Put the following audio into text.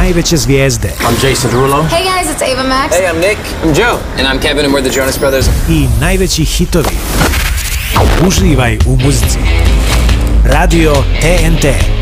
najveće zvijezde. I'm Jason Derulo. Hey guys, it's Ava Max. Hey, I'm Nick. I'm Joe. And I'm Kevin and we're the Jonas Brothers. I najveći hitovi. Uživaj u muzici. Radio TNT.